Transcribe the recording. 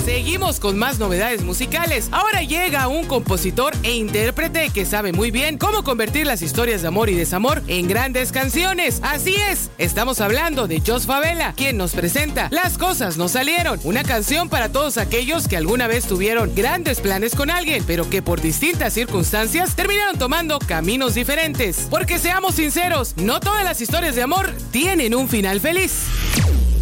Seguimos con más novedades musicales. Ahora llega un compositor e intérprete que sabe muy bien cómo convertir las historias de amor y desamor en grandes canciones. Así es, estamos hablando de Jos Favela, quien nos presenta Las cosas no salieron, una canción para todos aquellos que alguna vez tuvieron grandes planes con alguien, pero que por distintas circunstancias terminaron tomando caminos diferentes. Porque seamos sinceros, no todas las historias de amor tienen un final feliz.